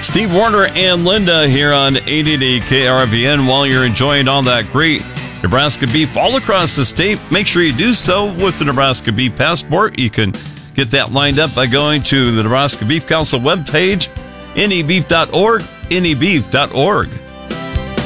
Steve Warner and Linda here on 80 KRVN. While you're enjoying all that great Nebraska beef all across the state, make sure you do so with the Nebraska Beef Passport. You can get that lined up by going to the Nebraska Beef Council webpage, nebeef.org, nebeef.org.